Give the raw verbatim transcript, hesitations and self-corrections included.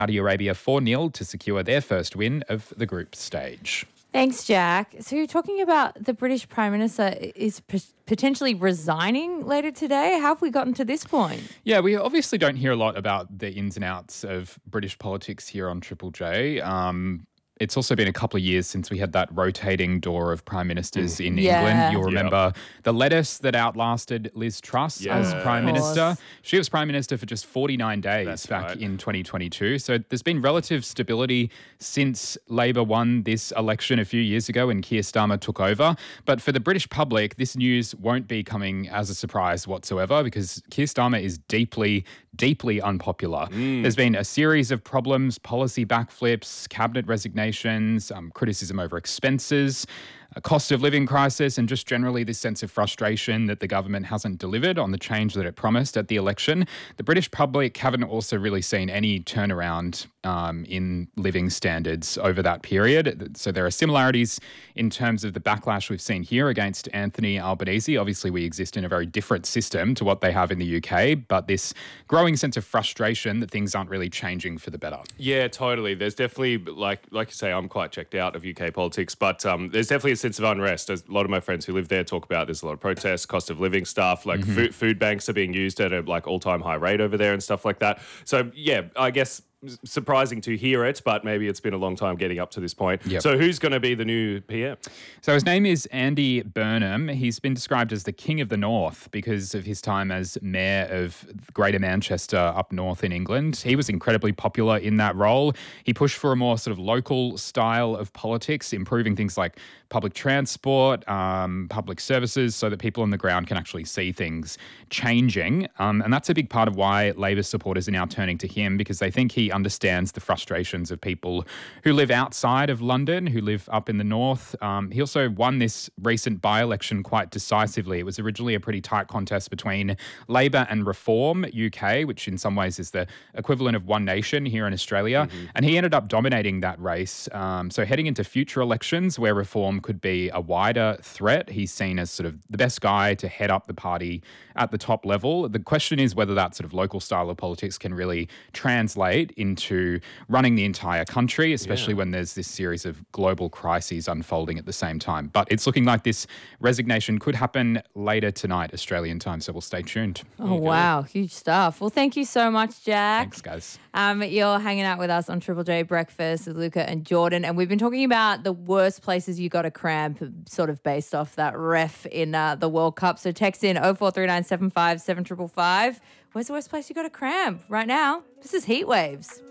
Saudi Arabia four nil to secure their first win of the group stage. Thanks, Jack. So you're talking about the British Prime Minister is p- potentially resigning later today. How have we gotten to this point? Yeah, we obviously don't hear a lot about the ins and outs of British politics here on Triple J. Um, It's also been a couple of years since we had that rotating door of prime ministers in Yeah. England. You'll Yep. remember the lettuce that outlasted Liz Truss Yeah. as Of prime course. minister. She was prime minister for just forty-nine days That's back right. in twenty twenty-two. So there's been relative stability since Labor won this election a few years ago and Keir Starmer took over. But for the British public, this news won't be coming as a surprise whatsoever because Keir Starmer is deeply, deeply unpopular. There's been a series of problems, policy backflips, cabinet resignations, um, criticism over expenses, a cost of living crisis, and just generally this sense of frustration that the government hasn't delivered on the change that it promised at the election. The British public haven't also really seen any turnaround um, in living standards over that period. So there are similarities in terms of the backlash we've seen here against Anthony Albanese. Obviously, we exist in a very different system to what they have in the U K, but this growing sense of frustration that things aren't really changing for the better. Yeah, totally. There's definitely, like like you say, I'm quite checked out of U K politics, but um, there's definitely a sense of unrest. As a lot of my friends who live there talk about, there's a lot of protests, cost of living stuff, like Mm-hmm. food, food banks are being used at a like all-time high rate over there and stuff like that. So yeah, I guess s- surprising to hear it, but maybe it's been a long time getting up to this point. Yep. So who's going to be the new P M? So his name is Andy Burnham. He's been described as the King of the North because of his time as Mayor of Greater Manchester up north in England. He was incredibly popular in that role. He pushed for a more sort of local style of politics, improving things like public transport, um, public services, so that people on the ground can actually see things changing. Um, and that's a big part of why Labor supporters are now turning to him because they think he understands the frustrations of people who live outside of London, who live up in the north. Um, he also won this recent by-election quite decisively. It was originally a pretty tight contest between Labor and Reform U K, which in some ways is the equivalent of One Nation here in Australia. And he ended up dominating that race. Um, so heading into future elections where Reform could be a wider threat, he's seen as sort of the best guy to head up the party at the top level. The question is whether that sort of local style of politics can really translate into running the entire country, especially Yeah. when there's this series of global crises unfolding at the same time. But it's looking like this resignation could happen later tonight, Australian time, so we'll stay tuned. Oh, wow. Huge stuff. Well, thank you so much, Jack. Thanks, guys. Um, you're hanging out with us on Triple J Breakfast with Luca and Jordan, and we've been talking about the worst places you got to cramp, sort of based off that ref in uh, the World Cup. So text in oh four three nine seven five seven five five. Where's the worst place you got to cramp right now? This is Heat Waves.